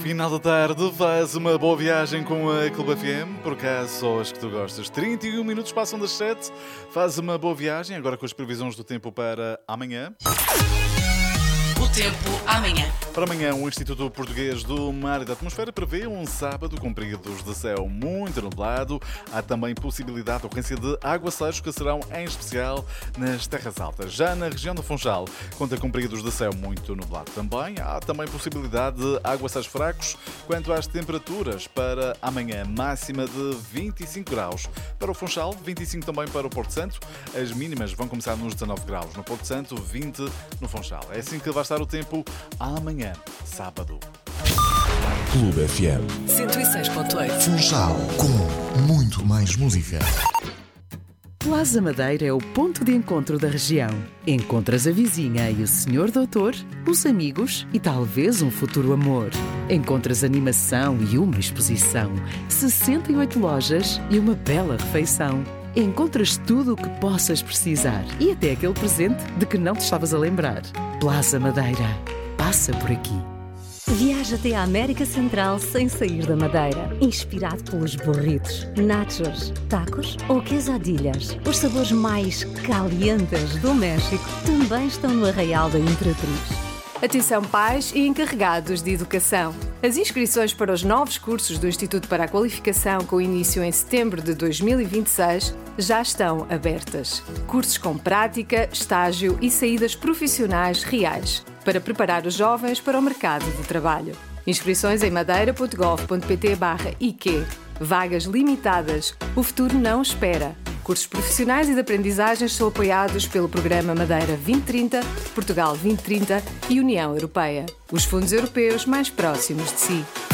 Final da tarde, faz uma boa viagem com a Clube FM, por acaso só as que tu gostas. 31 minutos passam das 7, faz uma boa viagem, agora com as previsões do tempo para amanhã. O tempo amanhã. Para amanhã, o Instituto Português do Mar e da Atmosfera prevê um sábado com períodos de céu muito nublado. Há também possibilidade de ocorrência de aguaceiros que serão em especial nas terras altas. Já na região do Funchal, conta com períodos de céu muito nublado também. Há também possibilidade de aguaceiros fracos. Quanto às temperaturas, para amanhã, máxima de 25 graus. Para o Funchal, 25 também para o Porto Santo. As mínimas vão começar nos 19 graus no Porto Santo, 20 no Funchal. É assim que vai estar o tempo amanhã, sábado. Clube FM 106.8. Funchal, com muito mais música. Plaza Madeira é o ponto de encontro da região. Encontras a vizinha e o senhor doutor, os amigos e talvez um futuro amor. Encontras animação e uma exposição, 68 lojas e uma bela refeição. Encontras tudo o que possas precisar e até aquele presente de que não te estavas a lembrar. Plaza Madeira. Passa por aqui. Viaja até à América Central sem sair da Madeira. Inspirado pelos burritos, nachos, tacos ou quesadillas. Os sabores mais calientes do México também estão no Arraial da Imperatriz. Atenção pais e encarregados de educação. As inscrições para os novos cursos do Instituto para a Qualificação, com início em setembro de 2026, já estão abertas. Cursos com prática, estágio e saídas profissionais reais, para preparar os jovens para o mercado de trabalho. Inscrições em madeira.gov.pt/IQ. Vagas limitadas. O futuro não espera. Cursos profissionais e de aprendizagens são apoiados pelo Programa Madeira 2030, Portugal 2030 e União Europeia. Os fundos europeus mais próximos de si.